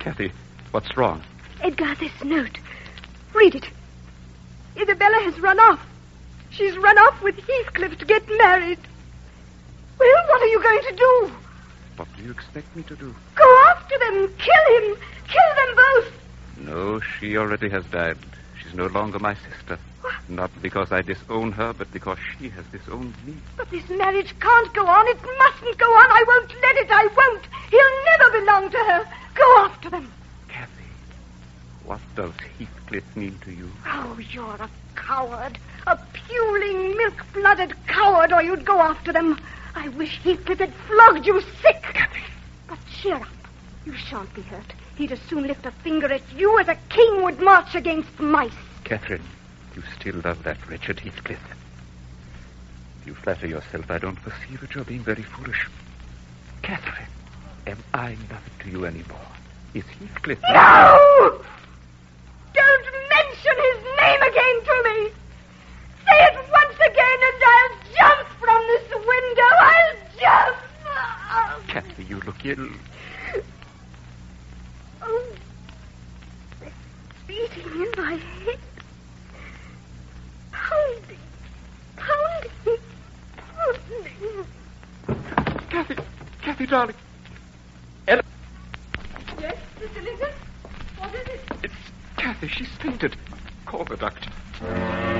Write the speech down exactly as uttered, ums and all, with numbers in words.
Kathy, what's wrong? Edgar, this note. Read it. Isabella has run off. She's run off with Heathcliff to get married. Well, what are you going to do? What do you expect me to do? Go after them. Kill him. Kill them both. No, she already has died. She's no longer my sister. What? Not because I disown her, but because she has disowned me. But this marriage can't go on. It mustn't go on. I won't let it. I won't. He'll never belong to her. Go after them. Kathy, what does Heathcliff mean to you? Oh, you're a coward. A puling, milk-blooded coward, or you'd go after them. I wish Heathcliff had flogged you sick. Kathy. But cheer up. You shan't be hurt. He'd as soon lift a finger at you as a king would march against mice. Catherine, you still love that wretched Heathcliff. You flatter yourself I don't perceive that you're being very foolish. Catherine, am I nothing to you anymore? Is Heathcliff... No! Don't mention his name again to me! Say it once again and I'll jump from this window! I'll jump! Kathy, you look ill. Oh, it's beating in my head. Pounding, pounding, pounding. Kathy, Kathy, darling. Ella. Yes, Mister Lincoln? What is it? It's Kathy. She's fainted. Call the doctor.